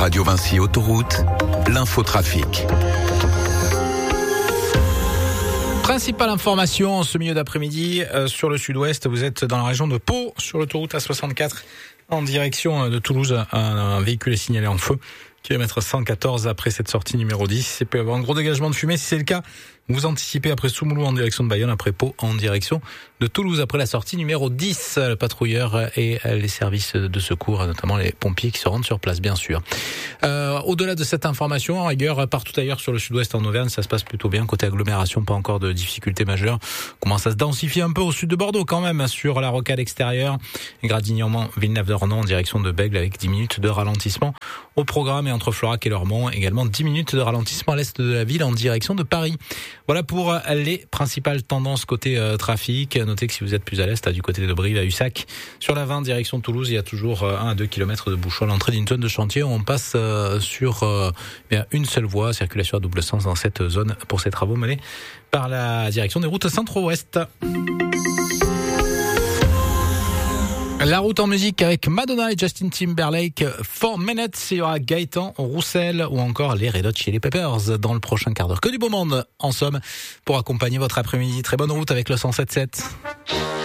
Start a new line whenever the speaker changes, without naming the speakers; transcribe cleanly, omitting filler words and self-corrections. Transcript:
Radio Vinci Autoroute, l'infotrafic.
Principale information en ce milieu d'après-midi sur le sud-ouest. Vous êtes dans la région de Pau, sur l'autoroute A64, en direction de Toulouse. Un véhicule est signalé en feu. Kilomètre 114 après cette sortie numéro 10. Il peut y avoir un gros dégagement de fumée. Si c'est le cas, vous anticipez après Soumoulou en direction de Bayonne, après Pau en direction de Toulouse, après la sortie numéro 10. Le patrouilleur et les services de secours, notamment les pompiers qui se rendent sur place, bien sûr. Au-delà de cette information, en rigueur, partout ailleurs sur le sud-ouest en Auvergne, ça se passe plutôt bien. Côté agglomération, pas encore de difficultés majeures. Commence à se densifier un peu au sud de Bordeaux quand même, sur la rocade extérieure. Gradignan, Villeneuve-d'Ornon en direction de Bègles avec 10 minutes de ralentissement au programme, et entre Florac et Lormont, également 10 minutes de ralentissement à l'est de la ville en direction de Paris. Voilà pour les principales tendances côté trafic. Notez que si vous êtes plus à l'est, du côté de Brive à Ussac, sur la 20 direction Toulouse, il y a toujours 1 à 2 km de bouchons à l'entrée d'une zone de chantier. On passe sur une seule voie, circulation à double sens dans cette zone pour ces travaux menés par la direction des routes centre-ouest. La route en musique avec Madonna et Justin Timberlake, 4 Minutes. Il y aura Gaëtan Roussel ou encore les Red Hot Chili Peppers dans le prochain quart d'heure. Que du beau monde, en somme, pour accompagner votre après-midi. Très bonne route avec le 107.7.